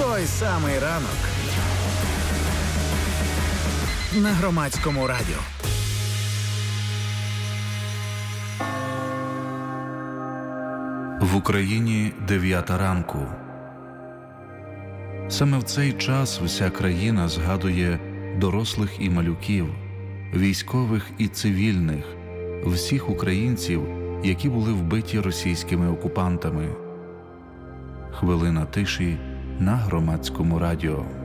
Той самий ранок на Громадському радіо. В Україні 9 ранку. Саме в цей час вся країна згадує дорослих і малюків, військових і цивільних, всіх українців, які були вбиті російськими окупантами. Хвилина тиші на Громадському радіо.